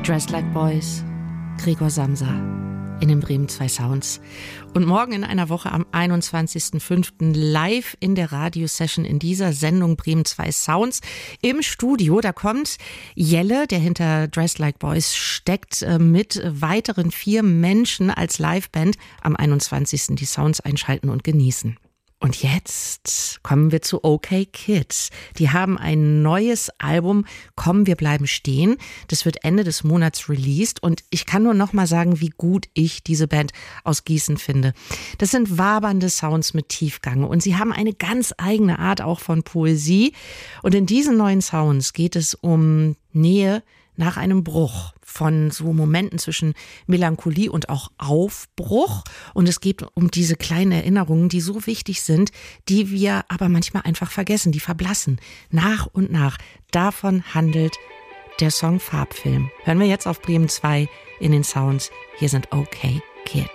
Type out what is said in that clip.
Dressed Like Boys, Gregor Samsa in den Bremen 2 Sounds. Und morgen in einer Woche am 21.05. live in der Radiosession in dieser Sendung Bremen 2 Sounds im Studio. Da kommt Jelle, der hinter Dressed Like Boys steckt, mit weiteren 4 Menschen als Liveband am 21. die Sounds einschalten und genießen. Und jetzt kommen wir zu OK Kids. Die haben ein neues Album, Komm, wir bleiben stehen. Das wird Ende des Monats released und ich kann nur noch mal sagen, wie gut ich diese Band aus Gießen finde. Das sind wabernde Sounds mit Tiefgang und sie haben eine ganz eigene Art auch von Poesie. Und in diesen neuen Sounds geht es um Nähe nach einem Bruch, von so Momenten zwischen Melancholie und auch Aufbruch. Und es geht um diese kleinen Erinnerungen, die so wichtig sind, die wir aber manchmal einfach vergessen, die verblassen. Nach und nach. Davon handelt der Song Farbfilm. Hören wir jetzt auf Bremen 2 in den Sounds. Hier sind OK Kid.